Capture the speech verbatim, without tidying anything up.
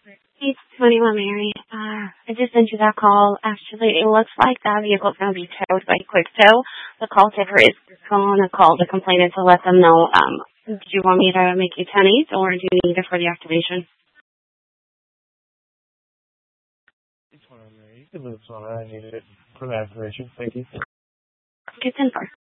Hey, twenty-one Mary. Uh, I just sent you that call. Actually, it looks like that vehicle's going to be towed by Quick Tow. The call taker is going to call the complainant to let them know. Um, do you want me to make you ten eight, or do you need it for the activation? It's fine, Mary. You can leave this on. I needed it for the activation. Thank you. Okay, ten four.